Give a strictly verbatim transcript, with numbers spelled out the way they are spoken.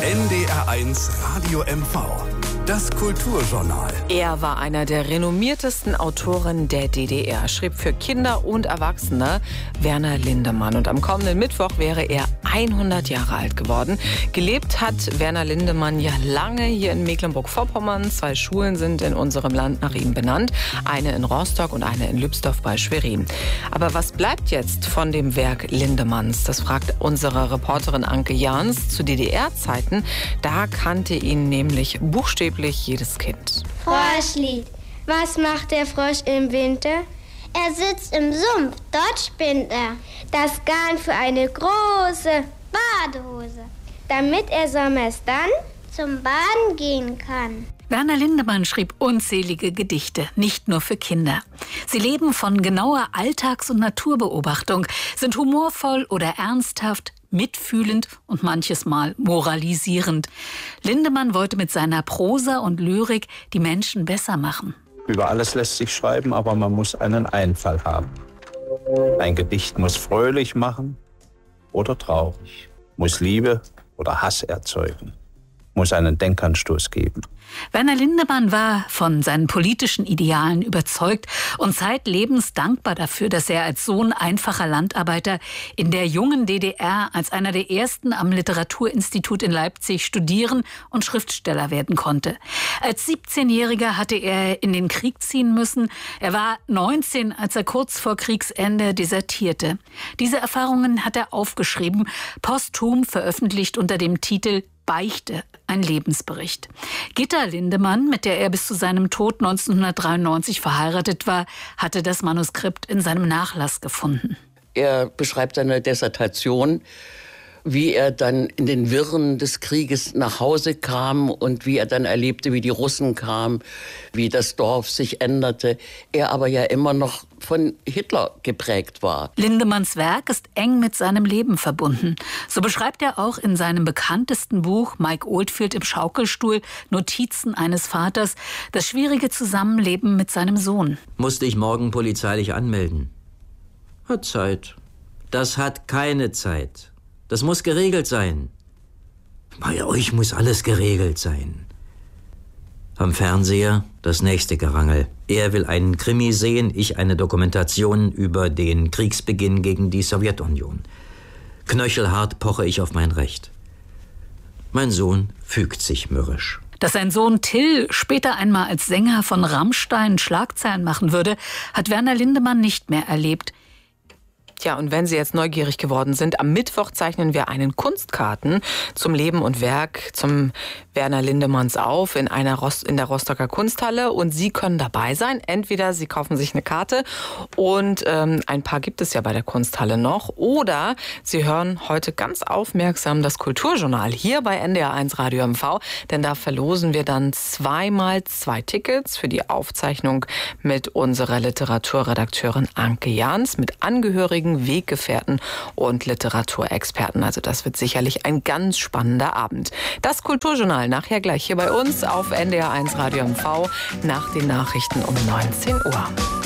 N D R eins Radio M V. Das Kulturjournal. Er war einer der renommiertesten Autoren der D D R, schrieb für Kinder und Erwachsene, Werner Lindemann. Und am kommenden Mittwoch wäre er hundert Jahre alt geworden. Gelebt hat Werner Lindemann ja lange hier in Mecklenburg-Vorpommern. Zwei Schulen sind in unserem Land nach ihm benannt. Eine in Rostock und eine in Lübsdorf bei Schwerin. Aber was bleibt jetzt von dem Werk Lindemanns? Das fragt unsere Reporterin Anke Jahns. Zu D D R-Zeiten, da kannte ihn nämlich buchstäblich jedes Kind. Froschlied. Was macht der Frosch im Winter? Er sitzt im Sumpf, dort spinnt er das Garn für eine große Badehose, damit er sommers dann zum Baden gehen kann. Werner Lindemann schrieb unzählige Gedichte, nicht nur für Kinder. Sie leben von genauer Alltags- und Naturbeobachtung, sind humorvoll oder ernsthaft, mitfühlend und manches Mal moralisierend. Lindemann wollte mit seiner Prosa und Lyrik die Menschen besser machen. Über alles lässt sich schreiben, aber man muss einen Einfall haben. Ein Gedicht muss fröhlich machen oder traurig, muss Liebe oder Hass erzeugen, muss einen Denkanstoß geben. Werner Lindemann war von seinen politischen Idealen überzeugt und zeitlebens dankbar dafür, dass er als Sohn einfacher Landarbeiter in der jungen D D R als einer der ersten am Literaturinstitut in Leipzig studieren und Schriftsteller werden konnte. Als siebzehnjähriger hatte er in den Krieg ziehen müssen. Er war neunzehn, als er kurz vor Kriegsende desertierte. Diese Erfahrungen hat er aufgeschrieben, posthum veröffentlicht unter dem Titel Beichte, ein Lebensbericht. Gitta Lindemann, mit der er bis zu seinem Tod neunzehnhundertdreiundneunzig verheiratet war, hatte das Manuskript in seinem Nachlass gefunden. Er beschreibt seine Dissertation, wie er dann in den Wirren des Krieges nach Hause kam und wie er dann erlebte, wie die Russen kamen, wie das Dorf sich änderte. Er aber ja immer noch von Hitler geprägt war. Lindemanns Werk ist eng mit seinem Leben verbunden. So beschreibt er auch in seinem bekanntesten Buch Mike Oldfield im Schaukelstuhl, Notizen eines Vaters, das schwierige Zusammenleben mit seinem Sohn. Musste ich morgen polizeilich anmelden? Hat Zeit. Das hat keine Zeit. Das muss geregelt sein. Bei euch muss alles geregelt sein. Am Fernseher das nächste Gerangel. Er will einen Krimi sehen, ich eine Dokumentation über den Kriegsbeginn gegen die Sowjetunion. Knöchelhart poche ich auf mein Recht. Mein Sohn fügt sich mürrisch. Dass sein Sohn Till später einmal als Sänger von Rammstein Schlagzeilen machen würde, hat Werner Lindemann nicht mehr erlebt. Tja, und wenn Sie jetzt neugierig geworden sind, am Mittwoch zeichnen wir einen Kunstkarten zum Leben und Werk zum Werner Lindemanns auf in einer Rost, in der Rostocker Kunsthalle. Und Sie können dabei sein. Entweder Sie kaufen sich eine Karte und ähm, ein paar gibt es ja bei der Kunsthalle noch. Oder Sie hören heute ganz aufmerksam das Kulturjournal hier bei N D R eins Radio M V. Denn da verlosen wir dann zweimal zwei Tickets für die Aufzeichnung mit unserer Literaturredakteurin Anke Jahns mit Angehörigen, Weggefährten und Literaturexperten. Also das wird sicherlich ein ganz spannender Abend. Das Kulturjournal nachher gleich hier bei uns auf N D R eins Radio M V nach den Nachrichten um neunzehn Uhr.